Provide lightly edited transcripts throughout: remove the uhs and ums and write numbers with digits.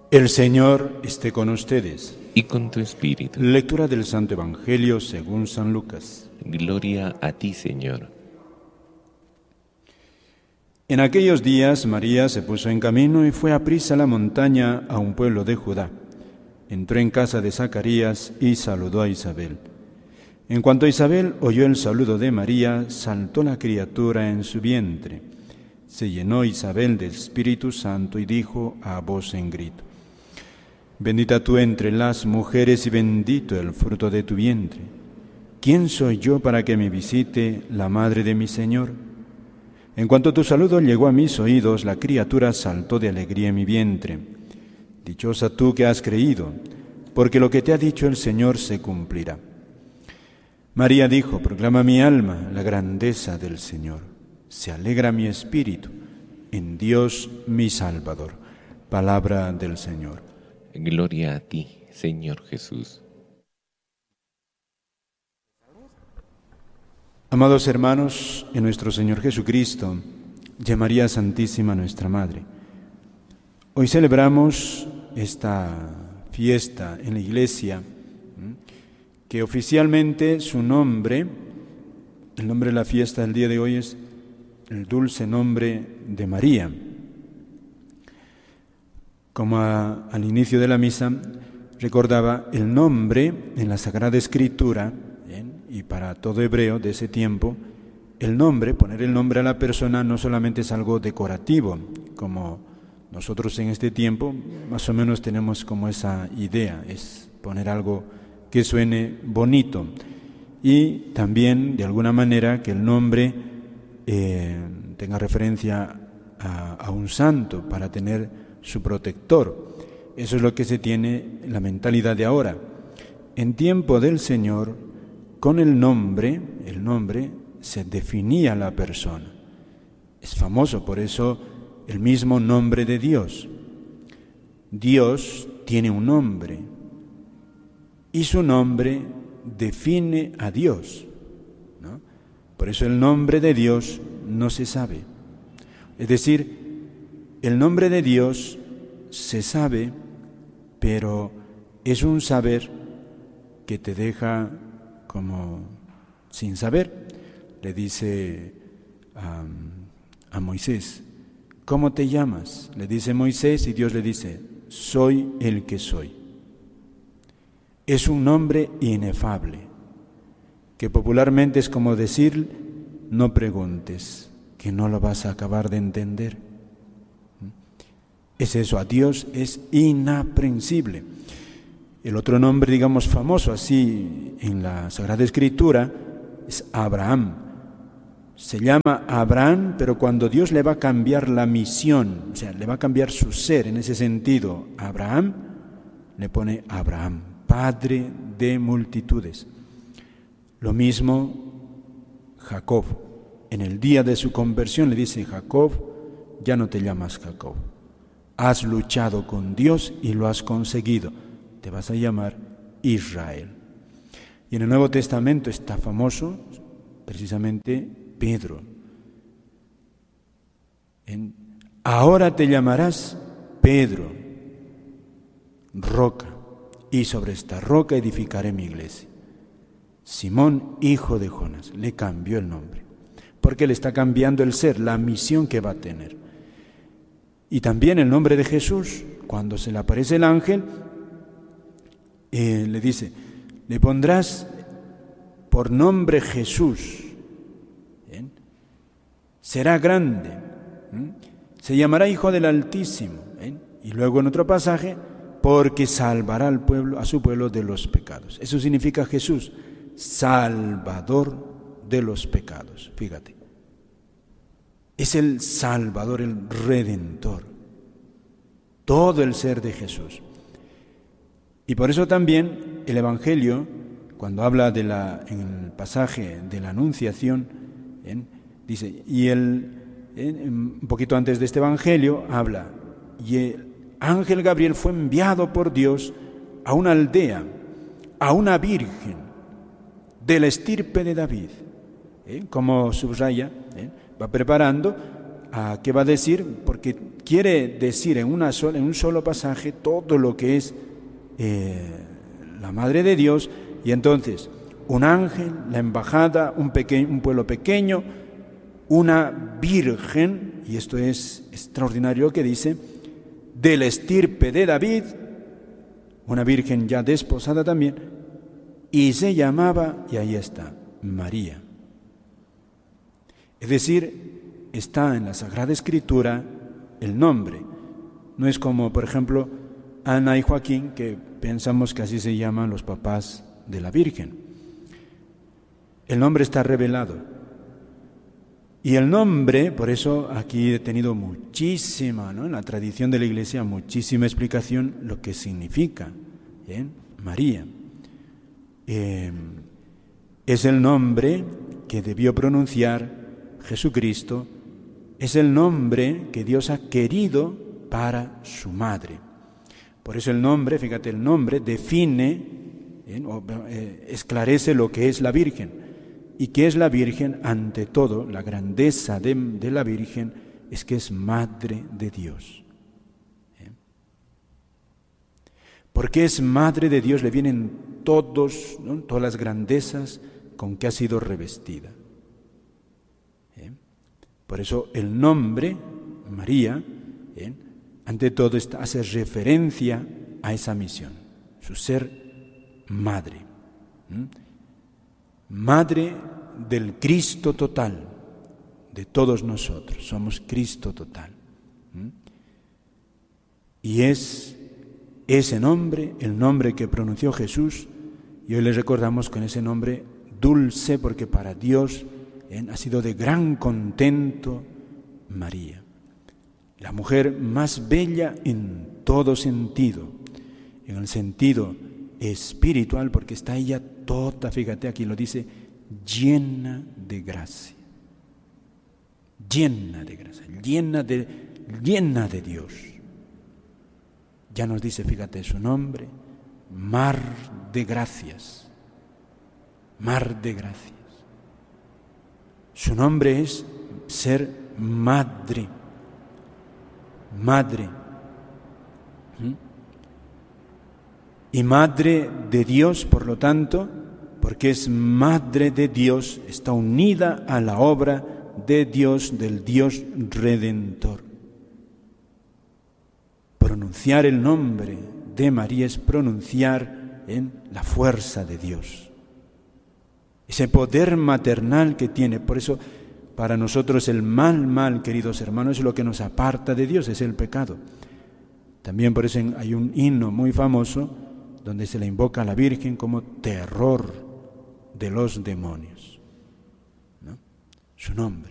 El Señor esté con ustedes. Y con tu espíritu. Lectura del Santo Evangelio según San Lucas. Gloria a ti, Señor. En aquellos días María se puso en camino y fue aprisa a la montaña a un pueblo de Judá. Entró en casa de Zacarías y saludó a Isabel. En cuanto Isabel oyó el saludo de María, saltó la criatura en su vientre. Se llenó Isabel del Espíritu Santo y dijo a voz en grito: Bendita tú entre las mujeres y bendito el fruto de tu vientre. ¿Quién soy yo para que me visite la madre de mi Señor? En cuanto tu saludo llegó a mis oídos, la criatura saltó de alegría en mi vientre. Dichosa tú que has creído, porque lo que te ha dicho el Señor se cumplirá. María dijo: proclama mi alma la grandeza del Señor. Se alegra mi espíritu en Dios mi Salvador. Palabra del Señor. Gloria a ti, Señor Jesús. Amados hermanos, en nuestro Señor Jesucristo y a María Santísima, nuestra Madre, hoy celebramos esta fiesta en la Iglesia, que oficialmente su nombre, el nombre de la fiesta del día de hoy es el dulce nombre de María. Como al inicio de la misa recordaba, el nombre en la Sagrada Escritura, y para todo hebreo de ese tiempo, el nombre, poner el nombre a la persona no solamente es algo decorativo, como nosotros en este tiempo más o menos tenemos como esa idea, es poner algo que suene bonito, y también de alguna manera que el nombre tenga referencia a un santo para tener su protector. Eso es lo que se tiene en la mentalidad de ahora. En tiempo del Señor, con el nombre se definía la persona. Es famoso por eso el mismo nombre de Dios. Dios tiene un nombre y su nombre define a Dios, ¿no? Por eso el nombre de Dios no se sabe. Es decir, el nombre de Dios se sabe, pero es un saber que te deja como sin saber. Le dice a Moisés: ¿cómo te llamas? Le dice Moisés y Dios le dice: soy el que soy. Es un nombre inefable, que popularmente es como decir: no preguntes, que no lo vas a acabar de entender. Es eso, a Dios es inaprensible. El otro nombre, digamos, famoso así en la Sagrada Escritura es Abraham. Se llama Abraham, pero cuando Dios le va a cambiar la misión, o sea, le va a cambiar su ser en ese sentido, Abraham, le pone Abraham, padre de multitudes. Lo mismo Jacob. En el día de su conversión le dice: Jacob, ya no te llamas Jacob. Has luchado con Dios y lo has conseguido. Te vas a llamar Israel. Y en el Nuevo Testamento está famoso precisamente Pedro. Ahora te llamarás Pedro, roca, y sobre esta roca edificaré mi iglesia. Simón, hijo de Jonás, le cambió el nombre, porque le está cambiando el ser, la misión que va a tener. Y también el nombre de Jesús, cuando se le aparece el ángel, le dice: le pondrás por nombre Jesús. ¿Bien? Será grande. Se llamará Hijo del Altísimo. ¿Bien? Y luego en otro pasaje: porque salvará al pueblo, a su pueblo de los pecados. Eso significa Jesús, Salvador de los pecados. Fíjate. Es el Salvador, el Redentor, todo el ser de Jesús. Y por eso también el Evangelio, cuando habla en el pasaje de la Anunciación, dice, un poquito antes de este Evangelio, habla: y el ángel Gabriel fue enviado por Dios a una aldea, a una virgen de la estirpe de David. Como subraya, va preparando a qué va a decir, porque quiere decir en un solo pasaje todo lo que es la Madre de Dios, y entonces un ángel, la embajada, un pueblo pequeño, una virgen, y esto es extraordinario que dice, del estirpe de David, una virgen ya desposada también, y se llamaba, y ahí está, María. Es decir, está en la Sagrada Escritura el nombre. No es como, por ejemplo, Ana y Joaquín, que pensamos que así se llaman los papás de la Virgen. El nombre está revelado. Y el nombre, por eso aquí he tenido muchísima, ¿no?, en la tradición de la Iglesia, muchísima explicación lo que significa, María. Es el nombre que debió pronunciar Jesucristo, es el nombre que Dios ha querido para su madre. Por eso el nombre, fíjate, el nombre define, esclarece lo que es la Virgen. ¿Y qué es la Virgen? Ante todo, la grandeza de la Virgen es que es Madre de Dios. Porque es Madre de Dios, le vienen todas las grandezas con que ha sido revestida. Por eso el nombre, María, ante todo hace referencia a esa misión, su ser madre. Madre del Cristo total, de todos nosotros, somos Cristo total. Y es ese nombre, el nombre que pronunció Jesús, y hoy le recordamos con ese nombre dulce, porque para Dios ha sido de gran contento María, la mujer más bella en todo sentido, en el sentido espiritual, porque está ella toda, fíjate, aquí lo dice, llena de gracia, llena de Dios. Ya nos dice, fíjate, su nombre, mar de gracias, mar de gracias. Su nombre es ser madre, madre. Y madre de Dios, por lo tanto, porque es madre de Dios, está unida a la obra de Dios, del Dios Redentor. Pronunciar el nombre de María es pronunciar en la fuerza de Dios. Ese poder maternal que tiene. Por eso, para nosotros el mal, queridos hermanos, es lo que nos aparta de Dios, es el pecado. También por eso hay un himno muy famoso donde se le invoca a la Virgen como terror de los demonios, ¿no? Su nombre.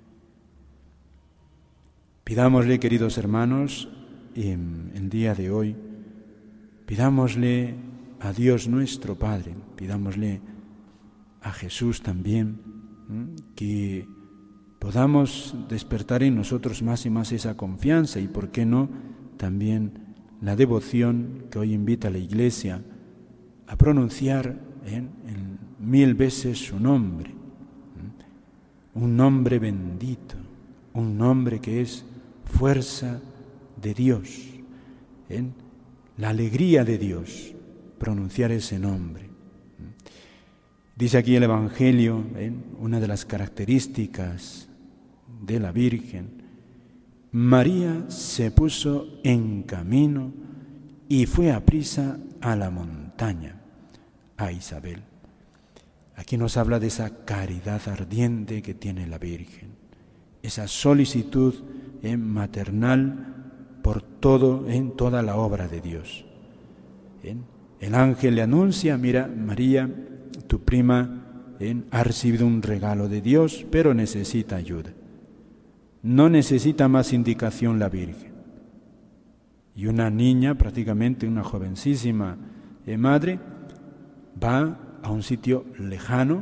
Pidámosle, queridos hermanos, el día de hoy, pidámosle a Dios nuestro Padre, pidámosle a Jesús también, que podamos despertar en nosotros más y más esa confianza y, ¿por qué no?, también la devoción que hoy invita a la Iglesia a pronunciar en 1000 veces su nombre, un nombre bendito, un nombre que es fuerza de Dios, la alegría de Dios, pronunciar ese nombre. Dice aquí el Evangelio, una de las características de la Virgen: María se puso en camino y fue aprisa a la montaña, a Isabel. Aquí nos habla de esa caridad ardiente que tiene la Virgen, esa solicitud maternal por todo, en toda la obra de Dios. El ángel le anuncia: mira, María, tu prima ha recibido un regalo de Dios, pero necesita ayuda. No necesita más indicación la Virgen. Y una niña, prácticamente una jovencísima madre, va a un sitio lejano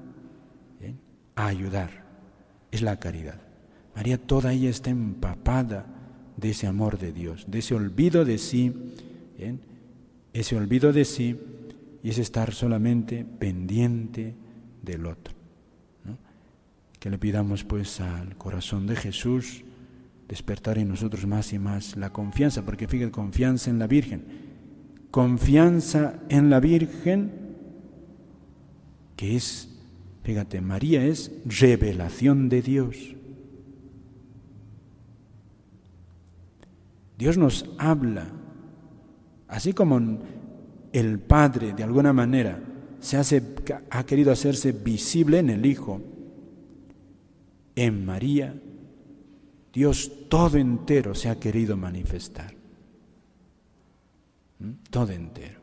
a ayudar. Es la caridad. María, toda ella está empapada de ese amor de Dios, de ese olvido de sí, ese olvido de sí, y es estar solamente pendiente del otro, ¿no? que le pidamos pues al corazón de Jesús despertar en nosotros más y más la confianza, porque fíjate, confianza en la Virgen, confianza en la Virgen, que es, fíjate, María es revelación de Dios. Dios nos habla, así como el Padre de alguna manera ha querido hacerse visible en el Hijo, en María, Dios todo entero se ha querido manifestar. Todo entero.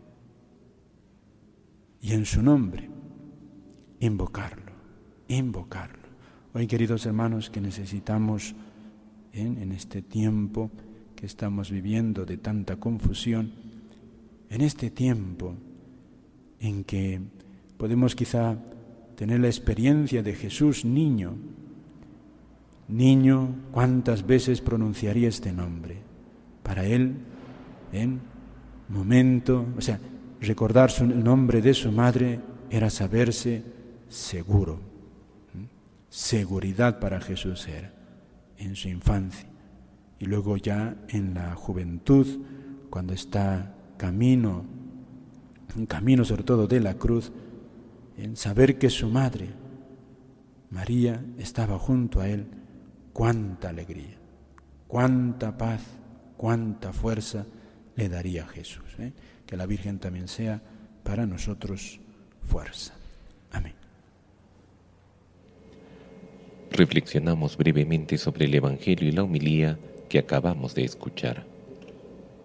Y en su nombre, invocarlo. Hoy, queridos hermanos, que necesitamos en este tiempo que estamos viviendo de tanta confusión, en este tiempo en que podemos quizá tener la experiencia de Jesús niño, ¿cuántas veces pronunciaría este nombre? Para él, recordar el nombre de su madre era saberse seguro. Seguridad para Jesús era en su infancia. Y luego ya en la juventud, cuando está en camino sobre todo de la cruz, en saber que su madre, María, estaba junto a él, cuánta alegría, cuánta paz, cuánta fuerza le daría a Jesús. Que la Virgen también sea para nosotros fuerza. Amén. Reflexionamos brevemente sobre el Evangelio y la homilía que acabamos de escuchar.